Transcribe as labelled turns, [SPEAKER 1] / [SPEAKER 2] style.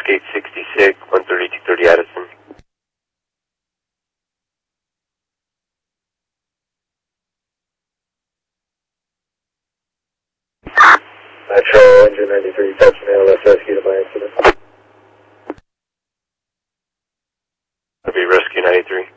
[SPEAKER 1] Gate 66, 13230 Addison.
[SPEAKER 2] Metro Engine 93, touching ALS rescue to my incident.
[SPEAKER 1] That'll be Rescue 93.